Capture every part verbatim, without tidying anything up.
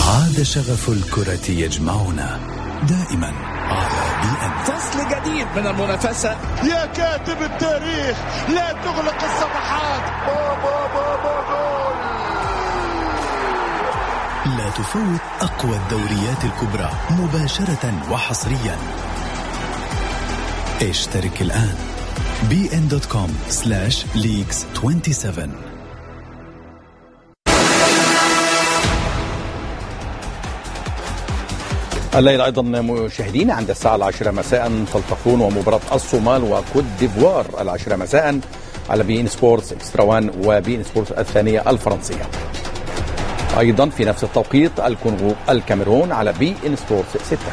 عاد شغف الكرة يجمعنا دائما على بي إن. فصل جديد من المنافسة. يا كاتب التاريخ لا تغلق الصفحات. بابا بابا جول. لا تفوت أقوى الدوريات الكبرى مباشرة وحصريا. اشترك الآن بي إن دوت كوم سلاش ليجز سبعة وعشرين. الليلة أيضا مشاهدين عند الساعة العاشرة مساء تلتقون ومباراة الصومال وكوت ديفوار العاشرة مساء على بي إن سبورتس إكسترا وان وبي إن سبورتس الثانية الفرنسية. أيضا في نفس التوقيت الكونغو الكاميرون على بي إن سبورتس ستة.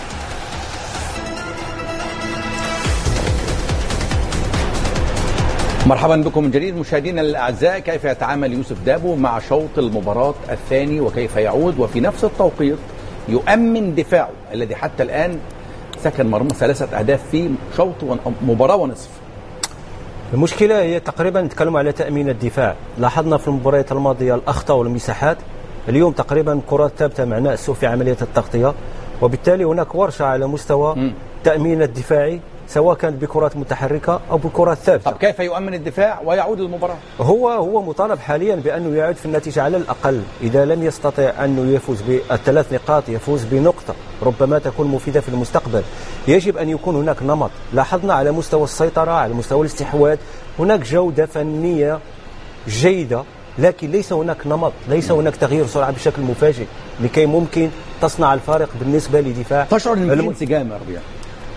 مرحبا بكم من جديد مشاهدينا الأعزاء. كيف يتعامل يوسف دابو مع شوط المباراة الثاني وكيف يعود وفي نفس التوقيت يؤمن دفاعه الذي حتى الآن سكن مرمى ثلاثة أهداف في شوط مباراة ونصف؟ المشكلة هي تقريبا نتكلم على تأمين الدفاع. لاحظنا في المباريات الماضية الأخطاء والمساحات، اليوم تقريبا كرات ثابتة مع نقص في عملية التغطية، وبالتالي هناك ورشة على مستوى تأمين الدفاعي سواء كانت بكرات متحركة أو بكرات ثابتة. طب كيف يؤمن الدفاع ويعود للمباراة؟ هو هو مطالب حاليا بأنه يعود في النتيجة على الأقل. إذا لم يستطع أنه يفوز بالثلاث نقاط يفوز بنقطة ربما تكون مفيدة في المستقبل. يجب أن يكون هناك نمط. لاحظنا على مستوى السيطرة على مستوى الاستحواذ هناك جودة فنية جيدة، لكن ليس هناك نمط، ليس هناك تغيير سرعة بشكل مفاجئ لكي ممكن تصنع الفارق بالنسبة لدفاع. تشعر أن في انسجام يا ربيع؟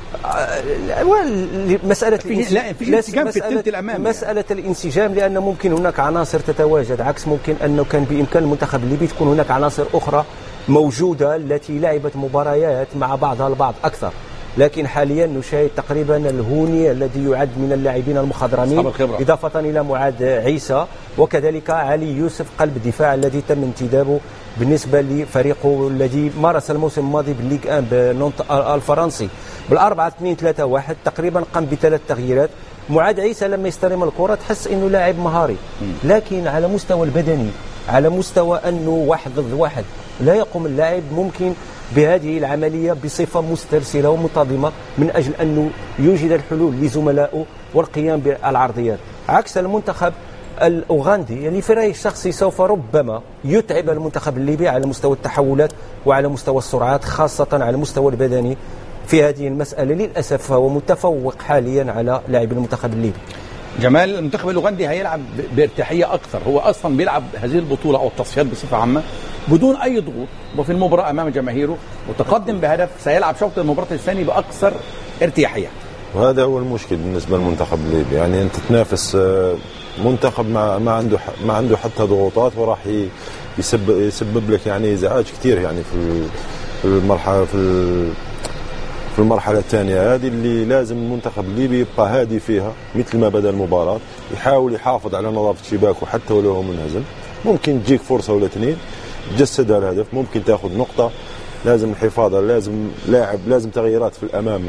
مسألة في لا في انسجام في الثلث الأمامي. مسألة الانسجام لأن ممكن هناك عناصر تتواجد، عكس ممكن أنه كان بإمكان المنتخب الليبي تكون هناك عناصر أخرى موجودة التي لعبت مباريات مع بعضها البعض أكثر. لكن حاليا نشاهد تقريبا الهوني الذي يعد من اللاعبين المخضرمين إضافة إلى معاذ عيسى، وكذلك علي يوسف قلب الدفاع الذي تم انتدابه بالنسبة لفريقه الذي مارس الموسم الماضي بالليغ واحد بنونت الفرنسي بالأربعة اثنين ثلاثة واحد. تقريبا قام بثلاث تغييرات. معاذ عيسى لما يستلم الكرة تحس انه لاعب مهاري، لكن على مستوى البدني على مستوى انه واحد ضد واحد لا يقوم اللاعب ممكن بهذه العملية بصفة مسترسلة ومنتظمة من أجل أنه يوجد الحلول لزملائه والقيام بالعرضيات، عكس المنتخب الأوغندي. يعني في رأيي الشخصي سوف ربما يتعب المنتخب الليبي على مستوى التحولات وعلى مستوى السرعات، خاصة على المستوى البدني. في هذه المسألة للأسف فهو متفوق حاليا على لاعبي المنتخب الليبي. جمال، المنتخب الأوغندي هيلعب بارتياحية أكثر، هو أصلا بيلعب هذه البطولة أو التصفيات بصفة عامة بدون أي ضغوط وفي المباراة أمام جماهيره متقدم بهدف، سيلعب شوط المباراة الثاني بأكثر ارتياحية. وهذا هو المشكل بالنسبة للمنتخب الليبي. يعني أنت تنافس منتخب ما ما عنده ما عنده حتى ضغوطات، وراح يسبب يسبب لك يعني ازعاج كثير يعني في المرحلة في في المرحلة الثانية هذه اللي لازم المنتخب الليبي يبقى هادي فيها مثل ما بدأ المباراة، يحاول يحافظ على نظافة شباكه حتى ولو هو منهزم. ممكن تجيك فرصة ولا اثنين تجسدها الهدف، ممكن تاخذ نقطة. لازم الحفاظة، لازم لاعب، لازم تغييرات في الأمام،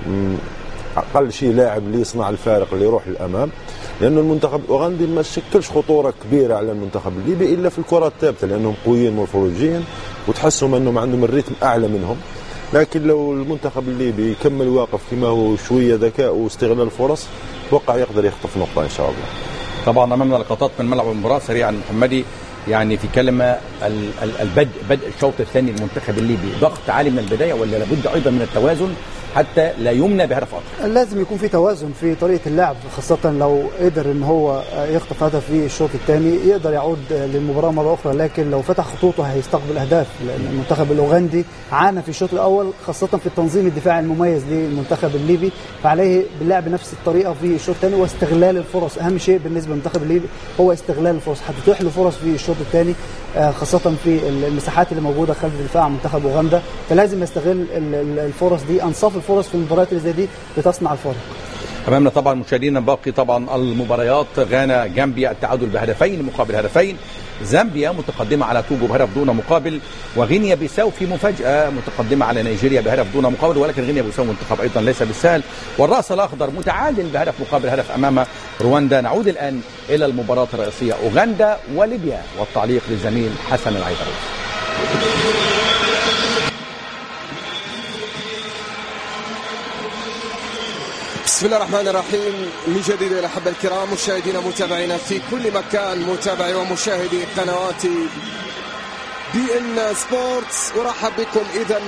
أقل شيء لاعب اللي يصنع الفارق اللي يروح للأمام، لأنه المنتخب الأوغندي ما شكلش خطورة كبيرة على المنتخب الليبي إلا في الكرات الثابتة، لأنهم قويين مورفولوجيا وتحسهم أنهم عندهم الريتم أعلى منهم. لكن لو المنتخب الليبي يكمل واقف كما هو شوية ذكاء واستغلال الفرص، توقع يقدر يخطف نقطة إن شاء الله. طبعا أمامنا لقطات من ملعب المباراة سريعا محمدي. يعني في كلمة البدء بدء الشوط الثاني المنتخب الليبي ضغط عالي من البداية ولا لابد أيضا من التوازن حتى لا يمنع بهدف اخر؟ لازم يكون في توازن في طريقه اللعب، خاصه لو قدر ان هو يخطف هدف في الشوط الثاني يقدر يعود للمباراه مره اخرى، لكن لو فتح خطوطه هيستقبل اهداف، لان المنتخب الاوغندي عانى في الشوط الاول خاصه في التنظيم الدفاعي المميز للمنتخب الليبي، فعليه باللعب بنفس الطريقه في الشوط الثاني واستغلال الفرص. اهم شيء بالنسبه للمنتخب الليبي هو استغلال الفرص، هتتيح له فرص في الشوط الثاني خاصه في المساحات اللي موجوده خلف دفاع منتخب اوغندا، فلازم يستغل الفرص دي. انصاف الفرص في المباريات اللي زي دي بتصنع الفارق. امامنا طبعا مشاهدينا باقي طبعا المباريات. غانا جامبيا التعادل بهدفين مقابل هدفين، زامبيا متقدمه على توجو بهدف دون مقابل، وغينيا بيساو في مفاجاه متقدمه على نيجيريا بهدف دون مقابل، ولكن غينيا بيساو منتخب ايضا ليس بالسهل، والراس الاخضر متعادل بهدف مقابل هدف امام رواندا. نعود الان الى المباراه الرئيسيه اوغندا وليبيا، والتعليق للزميل حسن العيدروس. بسم الله الرحمن الرحيم. من جديد يا الأحبة الكرام مشاهدينا متابعينا في كل مكان، متابعي ومشاهدي قنوات بي إن سبورتس، أرحب بكم إذا